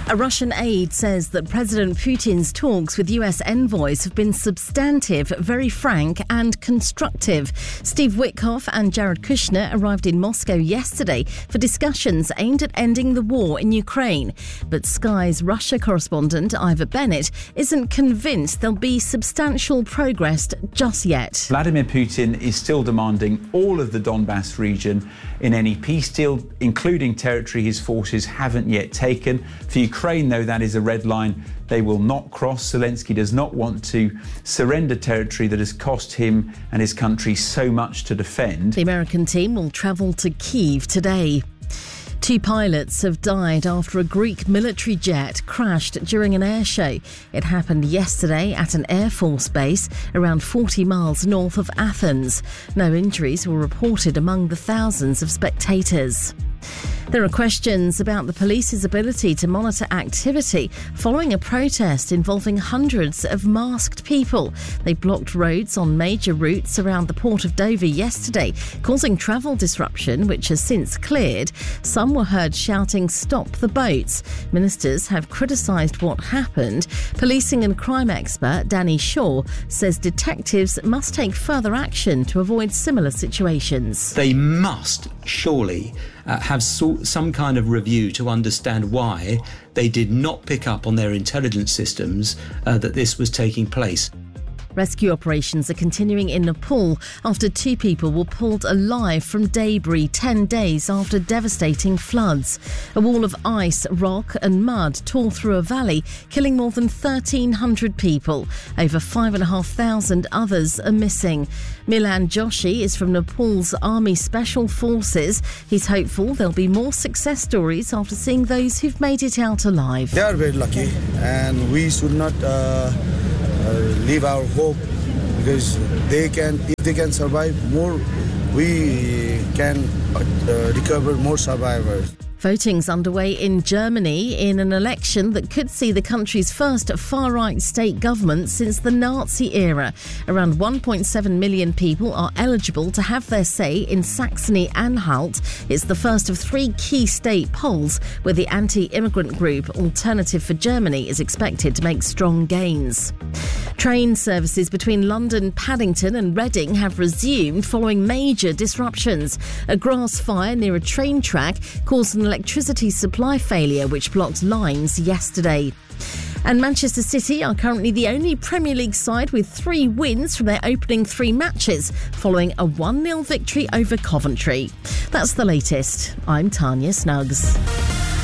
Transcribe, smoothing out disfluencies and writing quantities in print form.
A Russian aide says that President Putin's talks with US envoys have been substantive, very frank and constructive. Steve Witkoff and Jared Kushner arrived in Moscow yesterday for discussions aimed at ending the war in Ukraine. But Sky's Russia correspondent Ivor Bennett isn't convinced there'll be substantial progress just yet. Vladimir Putin is still demanding all of the Donbass region in any peace deal, including territory his forces haven't yet taken. For Ukraine, though, that is a red line they will not cross. Zelensky does not want to surrender territory that has cost him and his country so much to defend. The American team will travel to Kyiv today. 2 pilots have died after a Greek military jet crashed during an air show. It happened yesterday at an Air Force base around 40 miles north of Athens. No injuries were reported among the thousands of spectators. There are questions about the police's ability to monitor activity following a protest involving hundreds of masked people. They blocked roads on major routes around the port of Dover yesterday, causing travel disruption, which has since cleared. Some were heard shouting, "Stop the boats." Ministers have criticised what happened. Policing and crime expert Danny Shaw says detectives must take further action to avoid similar situations. They must surely have some kind of review to understand why they did not pick up on their intelligence systems that this was taking place. Rescue operations are continuing in Nepal after 2 people were pulled alive from debris 10 days after devastating floods. A wall of ice, rock and mud tore through a valley, killing more than 1,300 people. Over 5,500 others are missing. Milan Joshi is from Nepal's Army Special Forces. He's hopeful there'll be more success stories after seeing those who've made it out alive. They are very lucky, and we should not leave our hope, because if they can survive more, we can recover more survivors. Voting's underway in Germany in an election that could see the country's first far-right state government since the Nazi era. Around 1.7 million people are eligible to have their say in Saxony-Anhalt. It's the first of 3 key state polls where the anti-immigrant group Alternative for Germany is expected to make strong gains. Train services between London, Paddington and Reading have resumed following major disruptions. A grass fire near a train track caused an electricity supply failure which blocked lines yesterday. And Manchester City are currently the only Premier League side with 3 wins from their opening 3 matches following a 1-0 victory over Coventry. That's the latest. I'm Tanya Snuggs.